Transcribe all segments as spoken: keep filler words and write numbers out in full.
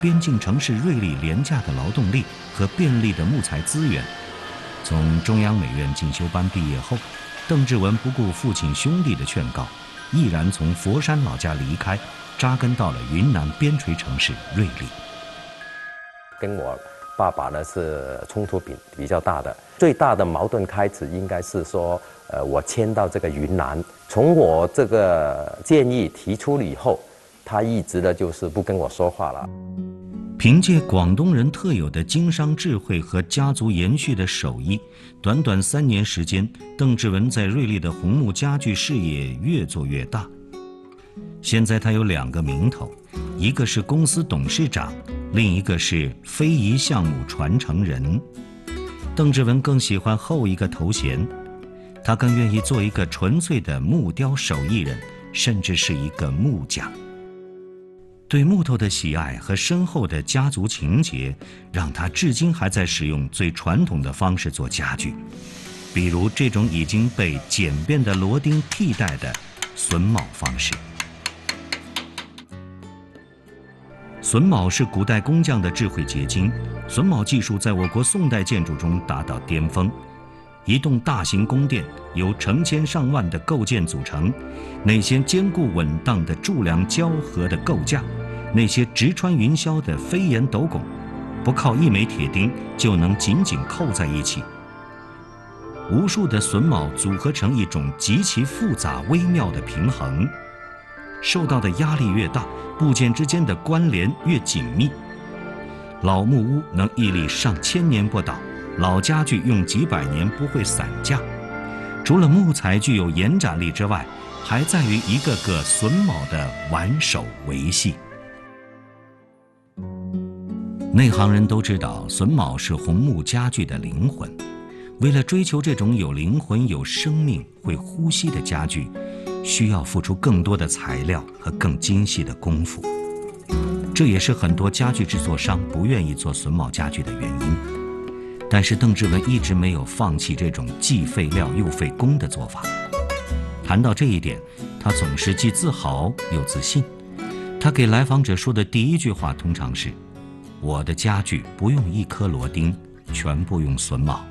边境城市瑞丽廉价的劳动力和便利的木材资源。从中央美院进修班毕业后，邓志文不顾父亲兄弟的劝告，毅然从佛山老家离开，扎根到了云南边陲城市瑞丽。 跟我爸爸呢是冲突比比较大的，最大的矛盾开始应该是说，呃，我迁到这个云南，从我这个建议提出了以后，他一直呢就是不跟我说话了。 凭借广东人特有的经商智慧和家族延续的手艺，短短三年时间，邓志文在瑞丽的红木家具事业越做越大。现在他有两个名头，一个是公司董事长，另一个是非遗项目传承人。邓志文更喜欢后一个头衔，他更愿意做一个纯粹的木雕手艺人，甚至是一个木匠。对木头的喜爱和深厚的家族情结，让他至今还在使用最传统的方式做家具，比如这种已经被简便的螺钉替代的榫卯方式。榫卯是古代工匠的智慧结晶，榫卯技术在我国宋代建筑中达到巅峰。一栋大型宫殿由成千上万的构件组成，那些坚固稳当的柱梁交合的构架，那些直穿云霄的飞檐斗拱，不靠一枚铁钉就能紧紧扣在一起。无数的榫卯组合成一种极其复杂微妙的平衡，受到的压力越大，部件之间的关联越紧密。老木屋能屹立上千年不倒，老家具用几百年不会散架。除了木材具有延展力之外，还在于一个个榫卯的挽手维系。内行人都知道，榫卯是红木家具的灵魂。为了追求这种有灵魂、有生命、会呼吸的家具，需要付出更多的材料和更精细的功夫。这也是很多家具制作商不愿意做榫卯家具的原因。但是邓志文一直没有放弃这种既费料又费工的做法。谈到这一点，他总是既自豪又自信。他给来访者说的第一句话通常是：我的家具不用一颗螺钉，全部用榫卯。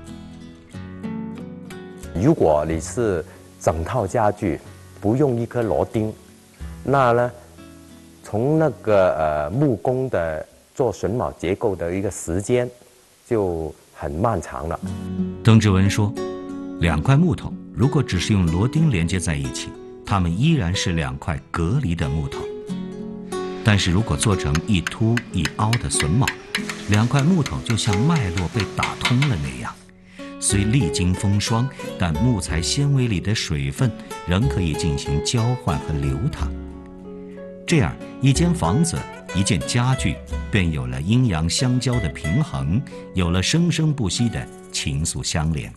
如果你是整套家具不用一颗螺钉，那呢，从那个呃木工的做榫卯结构的一个时间就很漫长了。 邓志文说，两块木头如果只是用螺钉连接在一起，它们依然是两块隔离的木头。但是如果做成一凸一凹的榫卯，两块木头就像脉络被打通了那样，虽历经风霜，但木材纤维里的水分仍可以进行交换和流淌。这样一间房子，一件家具便有了阴阳相交的平衡，有了生生不息的情愫相连。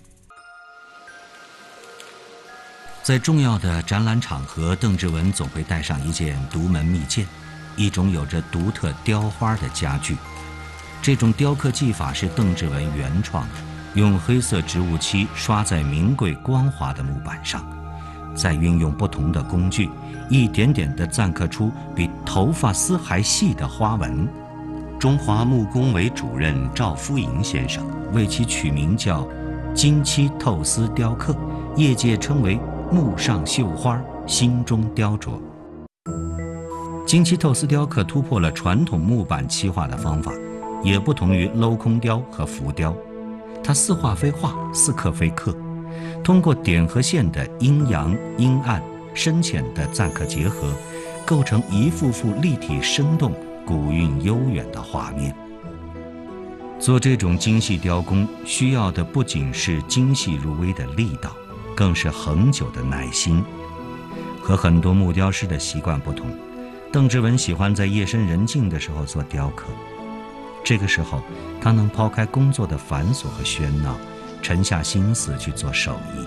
在重要的展览场合，邓志文总会带上一件独门秘件，一种有着独特雕花的家具。这种雕刻技法是邓志文原创的，用黑色植物漆刷在名贵光滑的木板上，再运用不同的工具，一点点地錾刻出比头发丝还细的花纹。中华木工委主任赵夫营先生为其取名叫金漆透丝雕刻，业界称为木上绣花，心中雕琢。金漆透丝雕刻突破了传统木板漆画的方法，也不同于镂空雕和浮雕，它似画非画，似刻非刻，通过点和线的阴阳、阴暗、深浅的錾刻结合，构成一幅幅立体生动、古韵悠远的画面。做这种精细雕工需要的不仅是精细入微的力道，更是恒久的耐心。和很多木雕师的习惯不同，邓志文喜欢在夜深人静的时候做雕刻。这个时候，他能抛开工作的繁琐和喧闹，沉下心思去做手艺。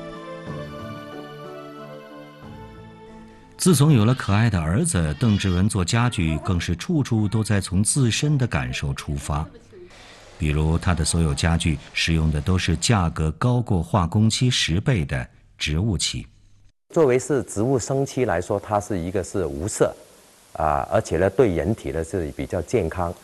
自从有了可爱的儿子，邓志文做家具更是处处都在从自身的感受出发。比如他的所有家具使用的都是价格高过化工漆十倍的植物漆。 作为是植物生漆来说，它是一个是无色， 啊，而且呢对人体呢是比较健康。